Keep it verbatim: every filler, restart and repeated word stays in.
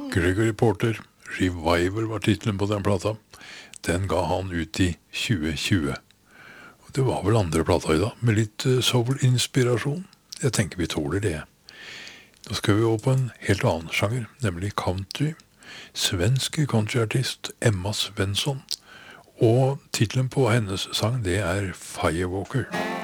Gregory Porter, Revival var titlen på den plata. Den ga han ut i tjue tjue. Og det var vel andre plata i dag, med litt uh, soul-inspirasjon. Jeg tenker vi tåler det. Nå skal vi over på en helt annen sjanger, nemlig country. Svensk countryartist Emma Svensson. Og titlen på hennes sang, det er Firewalker.